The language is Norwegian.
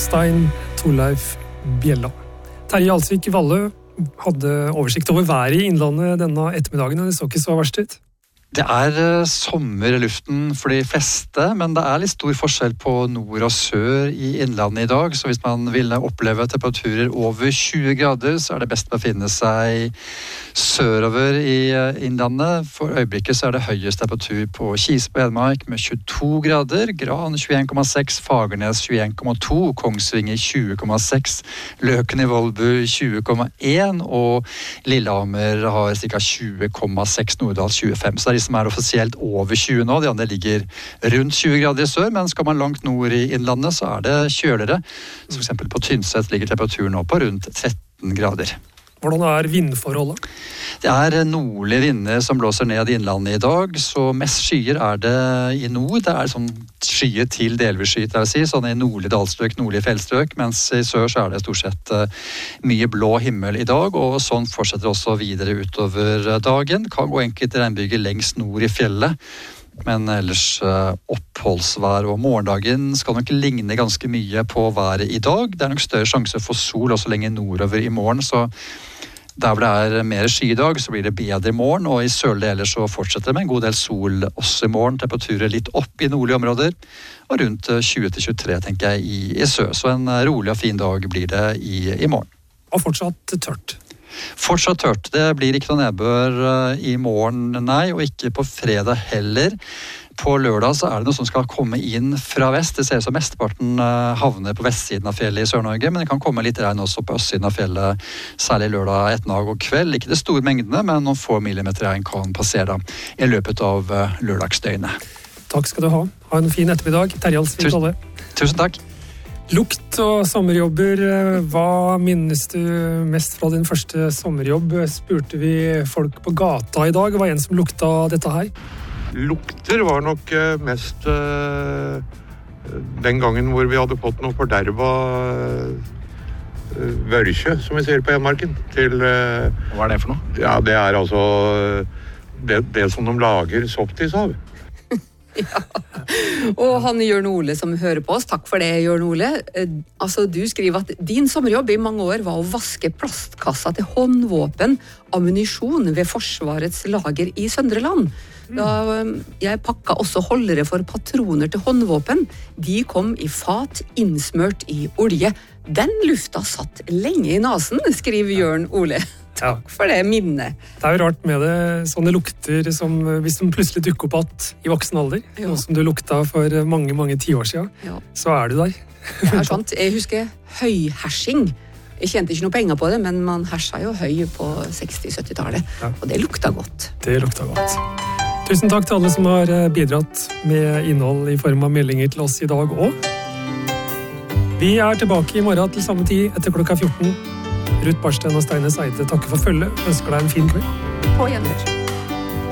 Stein, Torleif Bjella. Terje Alsvik Valle hadde oversikt over været i Innlandet denne ettermiddagen, og det så ikke så verst ut. Det sommer i luften for de fleste, men det litt stor forskjell på nord og sør i Innlandet i dag, så hvis man vil oppleve temperaturer over 20 grader, så det best å befinne seg sørover i Innlandet. For øyeblikket så det høyest temperatur på Kise på Hedmark med 22 grader, Gran 21,6, Fagernes 21,2, Kongsvinger 20,6, Løken i Volbu 20,1, og Lillehammer har ca. 20,6, Norddal 25, så det som offisielt over 20 nå, de andre ligger rundt 20 grader i sør, men skal man langt nord i Innlandet, så det kjølere. Så for eksempel på Tynset ligger temperaturen nå på rundt 13 grader. Hvordan vindforholdet? Det nordlige vinder som blåser ned i Innlandet i dag, så mest skyer det i nord. Det sånn skyer til delvis skyet, jeg vil si, sånn i nordlige dalstrøk, nordlige fjellstrøk, mens i sør så det stort sett mye blå himmel i dag, og sånn fortsetter også videre utover dagen. Kan gå enkelte regnbyger lengst nord i fjellet, men ellers oppholdsvær, og morgendagen skal nok ligne ganske mye på været i dag. Det nok større sjanse for sol også lenger nordover i morgen, så der hvor det mer sky i dag, så blir det bedre i morgen, og i sørlige deler så fortsetter det med en god del sol også i morgen. Temperaturer litt opp i nordlige områder, og rundt 20-23 tenker jeg i sør. Så en rolig og fin dag blir det i morgen. Og fortsatt tørt? Fortsatt tørt. Det blir ikke noe nedbør i morgen, nei, og ikke på fredag heller. På lørdag så det noe som skal komme inn fra vest. Det ser ut som mesteparten havner på vestsiden av fjellet i Sør-Norge, men det kan komme litt regn også på østsiden av fjellet, særlig lørdag ettermiddag og kveld. Ikke det store mengdene, men noen få millimeter regn kan passere i løpet av lørdagsdøgnet. Takk skal du ha. Ha en fin ettermiddag. Terje Alsvik Valle. Tusen takk. Lukt og sommerjobber, hva minnes du mest fra din første sommerjobb? Spurte vi folk på gata i dag, det var en som lukta dette her. Lukter var nok mest den gangen hvor vi hadde fått noe forderva vørkje, som vi ser på Hedmarken. Hva det for noe? Ja, det altså det som de lager softis av. Ja, og han Jørn Ole som hører på oss, takk for det Jørn Ole. Altså du skriver at din sommerjobb i mange år var å vaske plastkassa til håndvåpen, ammunisjon ved Forsvarets lager i Søndreland. Da jeg pakka også holdere for patroner til håndvåpen, de kom i fat innsmørt i olje. Den lufta satt lenge i nasen, skriver Jørn Ole. Takk for det minnet. Det jo rart med det, sånne lukter som hvis de plutselig dukker opp at i voksen alder, ja. Noe som du lukta for mange, mange tiår siden, ja. Så du der. Det sant. Jeg husker høyhersing. Jeg tjente ikke noe penger på det, men man hersa jo høy på 60-70-tallet, ja. Og det lukta godt. Det lukta godt. Tusen takk til alle som har bidratt med innhold i form av meldinger til oss i dag også. Vi tilbake i morgen til samme tid etter klokka 14. Ruth Barsten og Steine Seide takker for følge. Ønsker deg en fin kveld. På gjenhør.